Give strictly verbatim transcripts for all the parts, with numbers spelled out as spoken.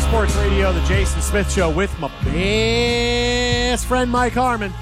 Fox Sports Radio, the Jason Smith Show with my best friend Mike Harmon.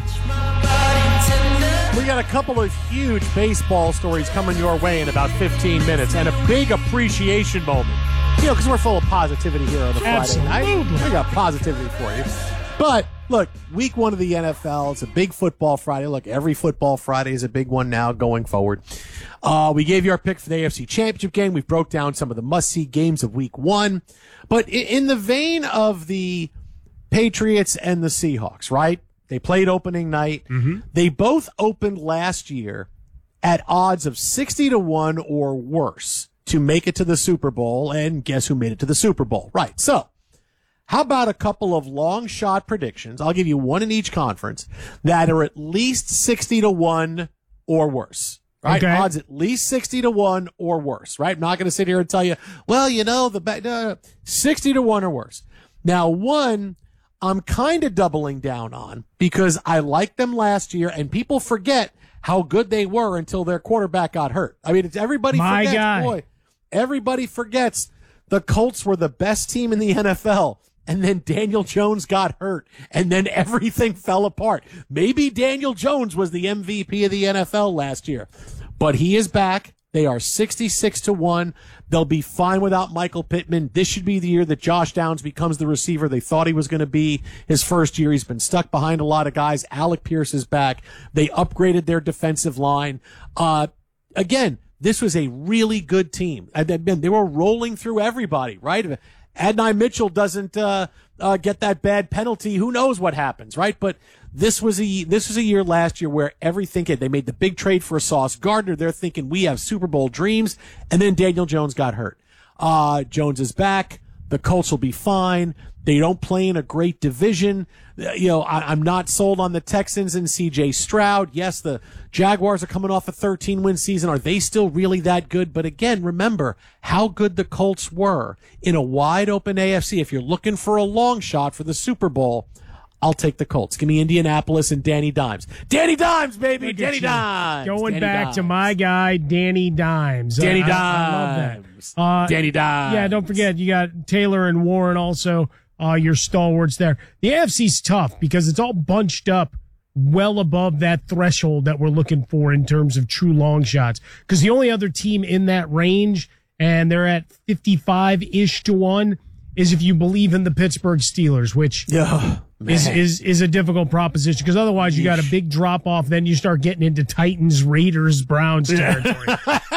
We got a couple of huge baseball stories coming your way in about fifteen minutes and a big appreciation moment. You know, because we're full of positivity here on the Friday night. We got positivity for you. But, look, week one of the N F L, it's a big football Friday. Look, every football Friday is a big one now going forward. Uh, we gave you our pick for the A F C Championship game. We broke down some of the must-see games of week one. But in the vein of the Patriots and the Seahawks, right? They played opening night. Mm-hmm. They both opened last year at odds of sixty to one or worse to make it to the Super Bowl. And guess who made it to the Super Bowl? Right. So, how about a couple of long shot predictions? I'll give you one in each conference that are at least sixty to one or worse. Right? Okay. Odds at least sixty to one or worse, right? I'm not going to sit here and tell you, well, you know, the no, no, sixty to one or worse. Now, one, I'm kind of doubling down on because I liked them last year and people forget how good they were until their quarterback got hurt. I mean, it's everybody My forgets, guy. boy, everybody forgets the Colts were the best team in the N F L. And then Daniel Jones got hurt, and then everything fell apart. Maybe Daniel Jones was the M V P of the N F L last year, but he is back. They are sixty-six to one. They'll be fine without Michael Pittman. This should be the year that Josh Downs becomes the receiver they thought he was going to be his first year. He's been stuck behind a lot of guys. Alec Pierce is back. They upgraded their defensive line. Uh, again, this was a really good team. They were rolling through everybody, right? Adonai Mitchell doesn't uh, uh, get that bad penalty. Who knows what happens, right? But this was a this was a year last year where everything they made the big trade for Sauce Gardner. They're thinking we have Super Bowl dreams, and then Daniel Jones got hurt. Uh, Jones is back. The Colts will be fine. They don't play in a great division. You know, I, I'm not sold on the Texans and C J Stroud. Yes, the Jaguars are coming off a thirteen win season. Are they still really that good? But again, remember how good the Colts were in a wide open A F C. If you're looking for a long shot for the Super Bowl, I'll take the Colts. Give me Indianapolis and Danny Dimes. Danny Dimes, baby. Look Danny Dimes. Going Danny back Dimes. to my guy, Danny Dimes. Danny I, Dimes. I, I love that. Uh, Danny Dimes. Yeah, don't forget, you got Taylor and Warren also, uh, your stalwarts there. The A F C's tough because it's all bunched up well above that threshold that we're looking for in terms of true long shots. Because the only other team in that range, and they're at fifty-five-ish to one, is if you believe in the Pittsburgh Steelers, which yeah, is, is, is a difficult proposition because otherwise you got a big drop off. Then you start getting into Titans, Raiders, Browns territory.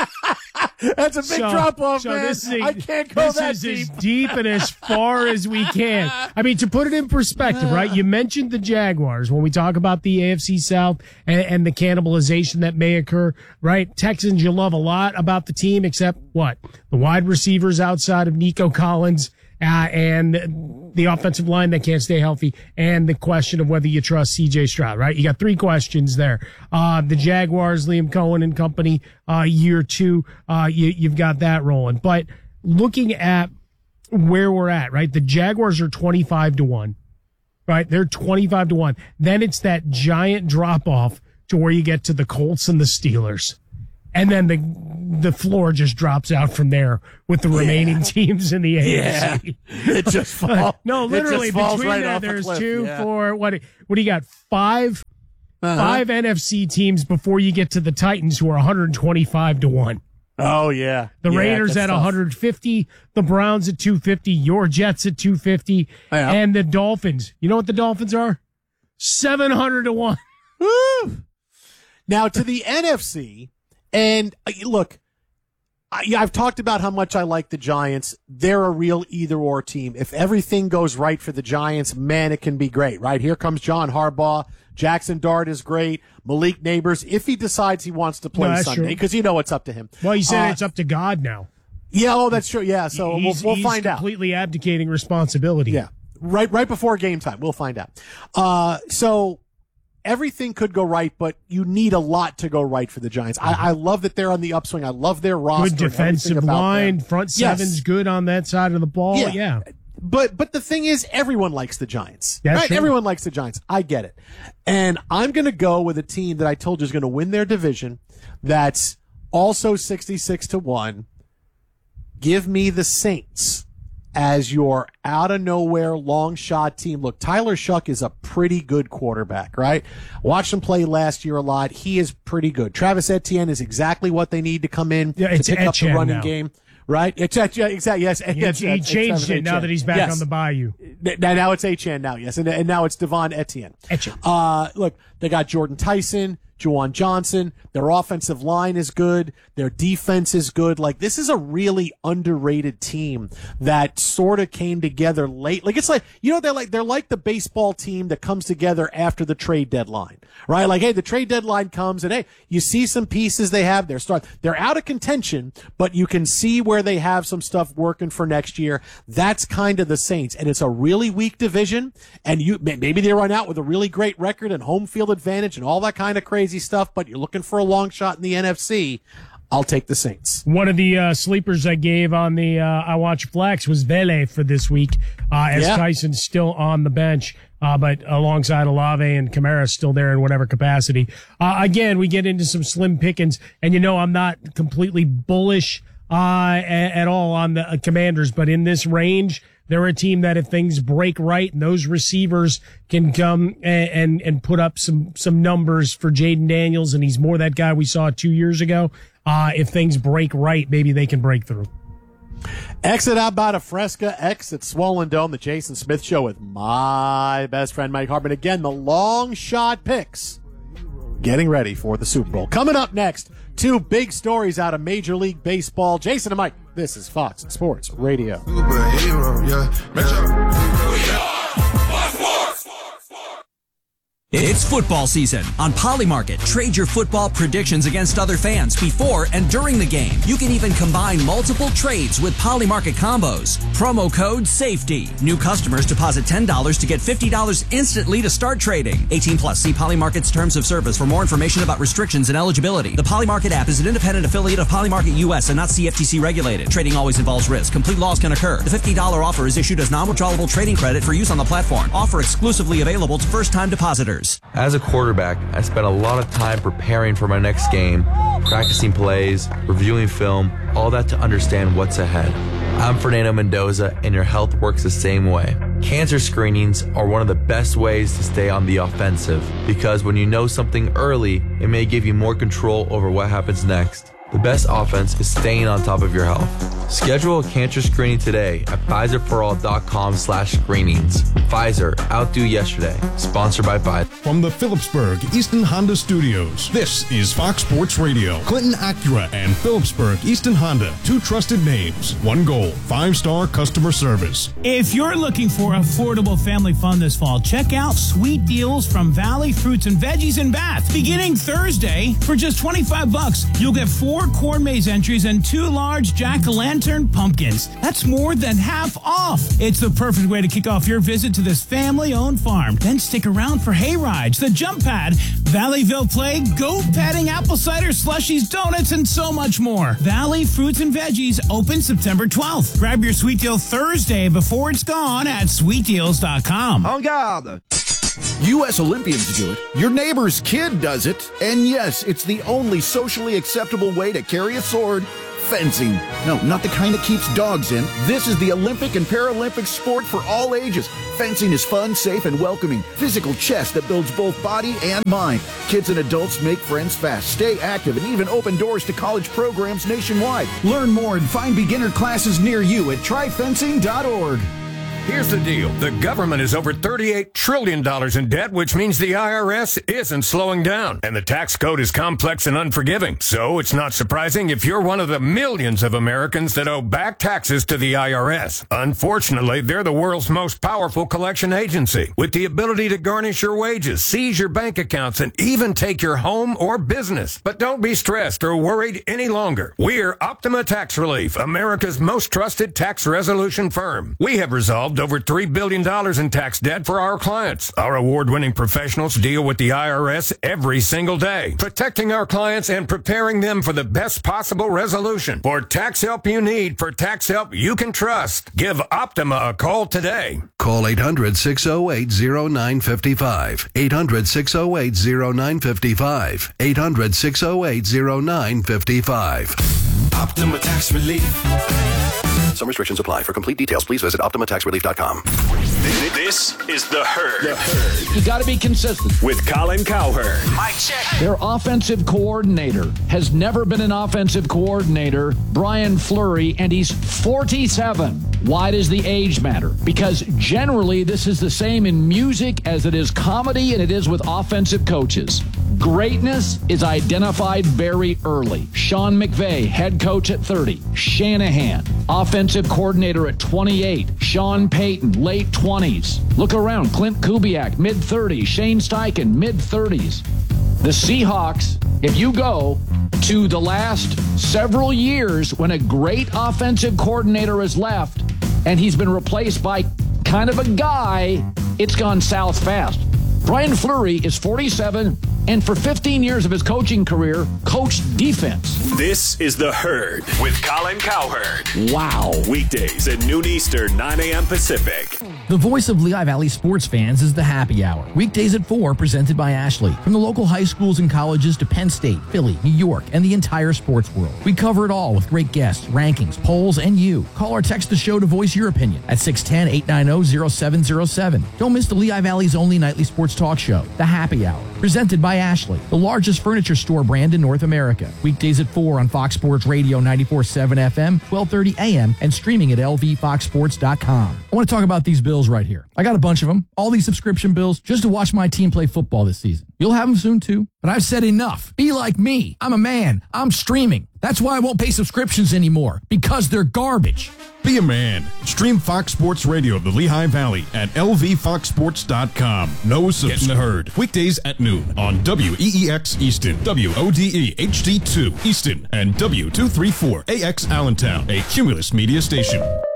That's a big so, drop off, so man. This is a, I can't go this that is deep. as deep and as far as we can. I mean, to put it in perspective, right? You mentioned the Jaguars when we talk about the A F C South and, and the cannibalization that may occur, right? Texans, you love a lot about the team, except what? The wide receivers outside of Nico Collins. Uh, and the offensive line that can't stay healthy, and the question of whether you trust C J Stroud, right? You got three questions there. Uh, the Jaguars, Liam Cohen and company, uh, year two, uh, you, you've got that rolling. But looking at where we're at, right? The Jaguars are twenty-five to one, right? They're twenty-five to one. Then it's that giant drop off to where you get to the Colts and the Steelers. And then the the floor just drops out from there with the remaining yeah. teams in the A F C. Yeah. It just falls. No, literally between right that, there's cliff. two, yeah. four. What? What do you got? Five, uh-huh. five N F C teams before you get to the Titans, who are one hundred twenty-five to one. Oh yeah. The yeah, Raiders at tough. one hundred fifty, the Browns at two fifty, your Jets at two fifty, yeah. and the Dolphins. You know what the Dolphins are? seven hundred to one. Woo! Now to the N F C. And uh, look, I, I've talked about how much I like the Giants. They're a real either-or team. If everything goes right for the Giants, man, it can be great, right? Here comes John Harbaugh. Jackson Dart is great. Malik Neighbors, if he decides he wants to play no, Sunday, because you know it's up to him. Well, you said uh, it's up to God now. Yeah, oh, that's true. Yeah, so he's, we'll, we'll he's find out. He's completely abdicating responsibility. Yeah, right, right before game time. We'll find out. Uh, so... Everything could go right, but you need a lot to go right for the Giants. I, I love that they're on the upswing. I love their roster. Good defensive line, them. front seven's yes. good on that side of the ball. Yeah. yeah. But but the thing is, everyone likes the Giants. That's right? true. Everyone likes the Giants. I get it. And I'm going to go with a team that I told you is going to win their division that's also sixty-six to one. Give me the Saints as your out-of-nowhere long shot team. Look, Tyler Shuck is a pretty good quarterback, right? Watched him play last year a lot. He is pretty good. Travis Etienne is exactly what they need to come in yeah, to pick Etienne up the running now. game. Right? It's, uh, exactly. Yes. He, yes, he it's, changed it's it now that he's back yes. on the bayou. Now, now it's Etienne now, yes. And, and now it's Devon Etienne. Etienne. Uh, look, they got Jordan Tyson, Juwan Johnson. Their offensive line is good. Their defense is good. Like, this is a really underrated team that sort of came together late. Like, it's like, you know, they're like, they're like the baseball team that comes together after the trade deadline, right? Like, hey, the trade deadline comes and hey, you see some pieces they have. They're start, they're out of contention, but you can see where they have some stuff working for next year. That's kind of the Saints. And it's a really weak division. And you, maybe they run out with a really great record and home field advantage and all that kind of crazy stuff, but you're looking for a long shot in the N F C. I'll take the Saints. One of the uh, sleepers I gave on the uh, I Watch Flex was Vele for this week, uh, as yeah. Tyson's still on the bench, uh, but alongside Olave and Kamara still there in whatever capacity. Uh, again, we get into some slim pickings, and you know I'm not completely bullish uh, at, at all on the uh, Commanders, but in this range, they're a team that if things break right and those receivers can come and, and, and put up some, some numbers for Jaden Daniels, and he's more that guy we saw two years ago. Uh, if things break right, maybe they can break through. Exit out by Fresca, exit Swollen Dome, the Jason Smith Show with my best friend Mike Hartman. Again, the long shot picks getting ready for the Super Bowl. Coming up next, two big stories out of Major League Baseball. Jason and Mike, this is Fox Sports Radio. Superhero, yeah. We are Fox Sports. It's football season. On Polymarket, trade your football predictions against other fans before and during the game. You can even combine multiple trades with Polymarket combos. Promo code SAFETY. New customers deposit ten dollars to get fifty dollars instantly to start trading. eighteen plus. See Polymarket's terms of service for more information about restrictions and eligibility. The Polymarket app is an independent affiliate of Polymarket U S and not C F T C regulated. Trading always involves risk. Complete loss can occur. The fifty dollars offer is issued as non-withdrawable trading credit for use on the platform. Offer exclusively available to first-time depositors. As a quarterback, I spent a lot of time preparing for my next game, practicing plays, reviewing film, all that to understand what's ahead. I'm Fernando Mendoza, and your health works the same way. Cancer screenings are one of the best ways to stay on the offensive, because when you know something early, it may give you more control over what happens next. The best offense is staying on top of your health. Schedule a cancer screening today at Pfizerforall.com slash screenings. Pfizer, outdo yesterday. Sponsored by Pfizer. From the Phillipsburg Easton Honda Studios, this is Fox Sports Radio. Clinton Acura and Phillipsburg Easton Honda, two trusted names, one goal, five-star customer service. If you're looking for affordable family fun this fall, check out sweet deals from Valley Fruits and Veggies in Bath. Beginning Thursday, for just twenty-five bucks, you'll get four corn maze entries and two large jack-o'-lantern pumpkins. That's more than half off. It's the perfect way to kick off your visit to this family-owned farm. Then stick around for hay rides, the jump pad, Valleyville play, goat petting, apple cider, slushies, donuts, and so much more. Valley Fruits and Veggies open September twelfth. Grab your sweet deal Thursday before it's gone at sweet deals dot com. En garde! U S Olympians do it, your neighbor's kid does it, and yes, it's the only socially acceptable way to carry a sword. Fencing. No, not the kind that keeps dogs in. This is the Olympic and Paralympic sport for all ages. Fencing is fun, safe, and welcoming. Physical chess that builds both body and mind. Kids and adults make friends fast, stay active, and even open doors to college programs nationwide. Learn more and find beginner classes near you at try fencing dot org. Here's the deal. The government is over thirty-eight trillion dollars in debt, which means the I R S isn't slowing down. And the tax code is complex and unforgiving. So it's not surprising if you're one of the millions of Americans that owe back taxes to the I R S. Unfortunately, they're the world's most powerful collection agency, with the ability to garnish your wages, seize your bank accounts, and even take your home or business. But don't be stressed or worried any longer. We're Optima Tax Relief, America's most trusted tax resolution firm. We have resolved over three billion dollars in tax debt for our clients. Our award-winning professionals deal with the I R S every single day, protecting our clients and preparing them for the best possible resolution. For tax help you need, for tax help you can trust, give Optima a call today. Call eight hundred, six oh eight, oh nine five five. eight hundred, six oh eight, oh nine five five. eight hundred, six oh eight, oh nine five five. Optima Tax Relief. Some restrictions apply. For complete details, please visit Optima Tax Relief dot com. This is The Herd. The Herd. You got to be consistent. With Colin Cowherd. Mike check. Their offensive coordinator has never been an offensive coordinator, Brian Fleury, and he's forty-seven. Why does the age matter? Because generally this is the same in music as it is comedy and it is with offensive coaches. Greatness is identified very early. Sean McVay, head coach at thirty. Shanahan, offensive coordinator at twenty-eight. Sean Payton, late twenties. Look around. Clint Kubiak, mid-thirties. Shane Steichen, mid-thirties. The Seahawks, if you go to the last several years when a great offensive coordinator has left and he's been replaced by kind of a guy, it's gone south fast. Brian Fleury is forty-seven and for fifteen years of his coaching career, coached defense. This is The Herd with Colin Cowherd. Wow. Weekdays at noon Eastern, nine a.m. Pacific. The voice of Lehigh Valley sports fans is the Happy Hour. Weekdays at four, presented by Ashley. From the local high schools and colleges to Penn State, Philly, New York, and the entire sports world. We cover it all with great guests, rankings, polls, and you. Call or text the show to voice your opinion at six one zero, eight nine zero, zero seven zero seven. Don't miss the Lehigh Valley's only nightly sports talk show, The Happy Hour. Presented by Ashley, the largest furniture store brand in North America. Weekdays at four on Fox Sports Radio ninety-four point seven F M, twelve thirty A M, and streaming at L V fox sports dot com. I want to talk about these bills right here. I got a bunch of them, all these subscription bills, just to watch my team play football this season. You'll have them soon too, but I've said enough. Be like me. I'm a man. I'm streaming. That's why I won't pay subscriptions anymore, because they're garbage. Be a man. Stream Fox Sports Radio of the Lehigh Valley at L V fox sports dot com. No subs- Get in the Herd. Weekdays at noon on W E E X Easton, W O D E H D two Easton, and W two thirty-four A X Allentown, a Cumulus media station.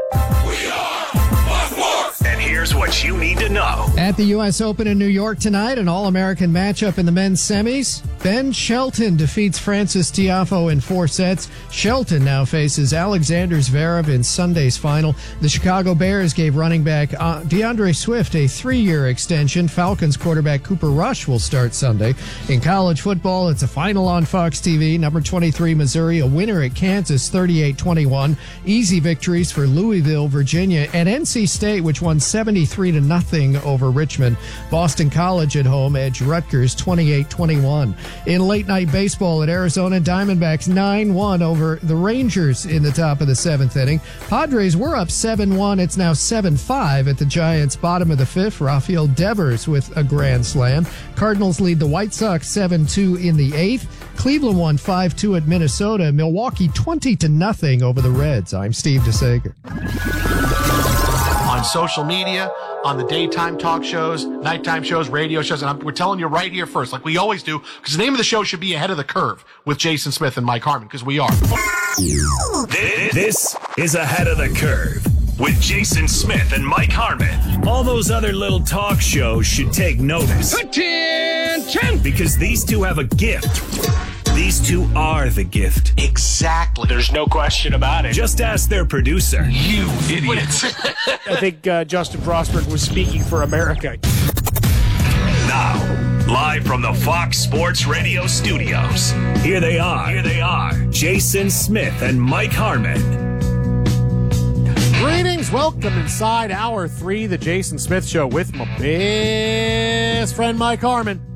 We are Fox Sports. And here's what you need to know. At the U S Open in New York tonight, an All-American matchup in the men's semis. Ben Shelton defeats Francis Tiafoe in four sets. Shelton now faces Alexander Zverev in Sunday's final. The Chicago Bears gave running back uh, DeAndre Swift a three-year extension. Falcons quarterback Cooper Rush will start Sunday. In college football, it's a final on Fox T V. Number twenty-three, Missouri, a winner at Kansas, thirty-eight twenty-one. Easy victories for Louisville, Virginia, and N C State, which won seventy-three to nothing over Richmond. Boston College at home edged Rutgers, twenty-eight twenty-one. In late-night baseball at Arizona, Diamondbacks nine one over the Rangers in the top of the seventh inning. Padres were up seven one. It's now seven five at the Giants' bottom of the fifth. Rafael Devers with a grand slam. Cardinals lead the White Sox seven two in the eighth. Cleveland won five two at Minnesota. Milwaukee twenty to nothing over the Reds. I'm Steve DeSager. On social media, on the daytime talk shows, nighttime shows, radio shows, and I'm, we're telling you right here first, like we always do, because the name of the show should be Ahead of the Curve with Jason Smith and Mike Harmon, because we are. This is Ahead of the Curve with Jason Smith and Mike Harmon. All those other little talk shows should take notice. Attention! Because these two have a gift. These two are the gift. Exactly. There's no question about it. Just ask their producer. You idiots. I think uh, Justin Frostberg was speaking for America. Now, live from the Fox Sports Radio studios, here they are. Here they are. Jason Smith and Mike Harmon. Greetings. Welcome inside hour three, the Jason Smith Show with my best friend Mike Harmon.